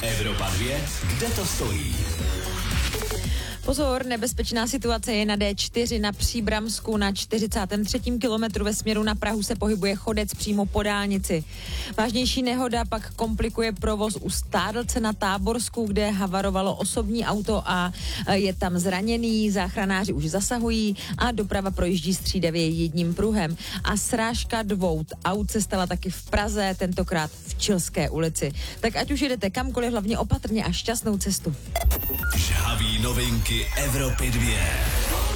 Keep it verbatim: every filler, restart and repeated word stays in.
Evropa dvě, kde to stojí? Pozor, nebezpečná situace je na dé čtyři na Příbramsku. Na čtyřicátém třetím kilometru ve směru na Prahu se pohybuje chodec přímo po dálnici. Vážnější nehoda pak komplikuje provoz u Stádlce na Táborsku, kde havarovalo osobní auto a je tam zraněný. Záchranáři už zasahují a doprava projíždí střídavě jedním pruhem. A srážka dvou aut se stala taky v Praze, tentokrát v Chilské ulici. Tak ať už jedete kamkoliv, hlavně opatrně a šťastnou cestu. Žhaví novinky Evropy dvě.